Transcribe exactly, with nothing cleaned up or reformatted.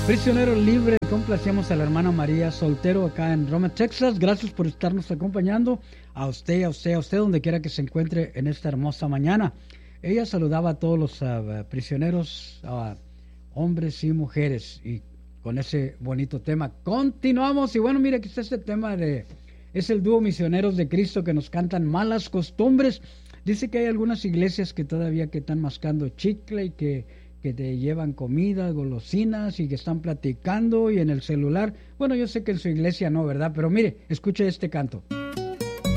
Prisionero libre, complacemos a la hermana María Soltero acá en Roma, Texas. Gracias por estarnos acompañando. A usted, a usted, a usted, donde quiera que se encuentre en esta hermosa mañana. Ella saludaba a todos los uh, prisioneros, uh, hombres y mujeres, y con ese bonito tema. Continuamos, y bueno, mire, aquí está este tema de... Es el dúo Misioneros de Cristo que nos cantan Malas Costumbres. Dice que hay algunas iglesias que todavía que están mascando chicle y que... que te llevan comida, golosinas y que están platicando y en el celular. Bueno, yo sé que en su iglesia no, ¿verdad? Pero mire, escuche este canto.